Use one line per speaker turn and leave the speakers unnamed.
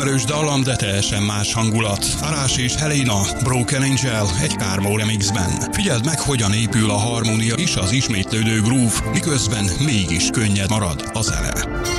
ismerős dallam, de teljesen más hangulat. Arás és Helena, Broken Angel egy Carmo remixben. Figyeld meg, hogyan épül a harmónia és az ismétlődő groove, miközben mégis könnyed marad a zene.